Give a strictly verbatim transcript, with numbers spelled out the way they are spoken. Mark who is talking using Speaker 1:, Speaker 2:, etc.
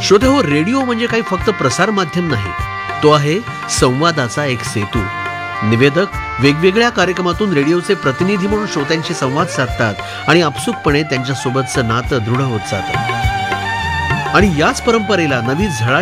Speaker 1: श्रोते हो, रेडिओ म्हणजे काही फक्त प्रसार माध्यम नाही, तो आहे संवादाचा एक सेतू. निवेदक वेगवेगळ्या कार्यक्रमातून रेडिओचे प्रतिनिधी म्हणून श्रोत्यांशी संवाद साधतात आणि आपसुकपणे त्यांच्यासोबतचं नातं दृढ होत जातं. आणि याच परंपरेला नवी झळाळी